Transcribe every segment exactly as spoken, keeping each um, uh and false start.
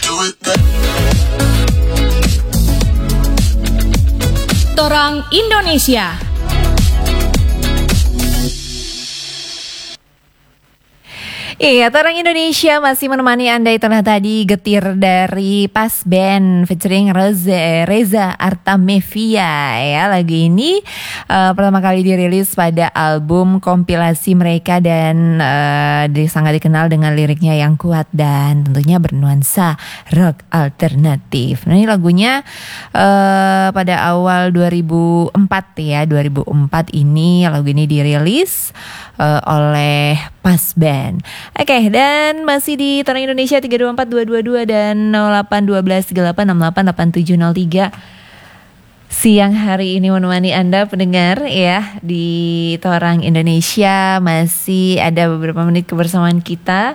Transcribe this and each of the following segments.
Torang Indonesia. Iya, Torang Indonesia masih menemani Anda. Itulah tadi getir dari Pas Band featuring Reza, Reza Artamevia. Ya, lagu ini uh, pertama kali dirilis pada album kompilasi mereka dan uh, sangat dikenal dengan liriknya yang kuat dan tentunya bernuansa rock alternatif. Nah, ini lagunya uh, pada awal dua ribu empat ya, dua ribu empat ini lagu ini dirilis uh, oleh Pas Band. Oke, okay, dan masih di Torang Indonesia tiga dua empat dua dua dua dan nol delapan satu dua tiga delapan enam delapan delapan tujuh nol tiga. Siang hari ini menemani Anda pendengar ya di Torang Indonesia. Masih ada beberapa menit kebersamaan kita.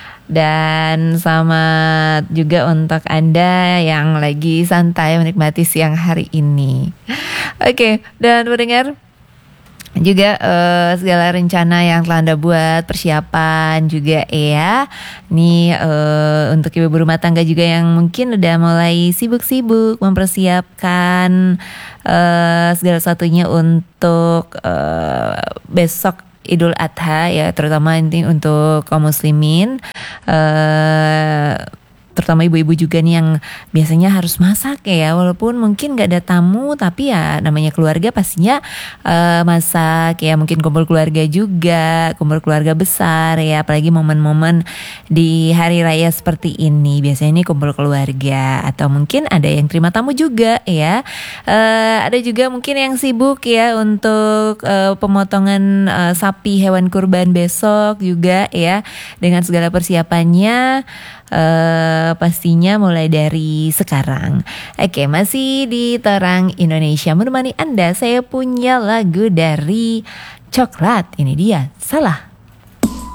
Dan selamat juga untuk Anda yang lagi santai menikmati siang hari ini. Oke, okay, dan pendengar juga uh, segala rencana yang telah Anda buat, persiapan juga ya. Nih uh, untuk ibu rumah tangga juga yang mungkin udah mulai sibuk-sibuk mempersiapkan uh, segala sesuatunya untuk uh, besok Idul Adha ya, terutama ini untuk kaum muslimin. Uh, terutama ibu-ibu juga nih yang biasanya harus masak ya, walaupun mungkin gak ada tamu, tapi ya namanya keluarga pastinya uh, masak ya, mungkin kumpul keluarga juga, kumpul keluarga besar ya, apalagi momen-momen di hari raya seperti ini, biasanya ini kumpul keluarga, atau mungkin ada yang terima tamu juga ya, uh, ada juga mungkin yang sibuk ya untuk uh, pemotongan uh, sapi hewan kurban besok juga ya, dengan segala persiapannya. Uh, pastinya mulai dari sekarang. Oke, masih di Torang Indonesia menemani Anda. Saya punya lagu dari Coklat. Ini dia, Salah.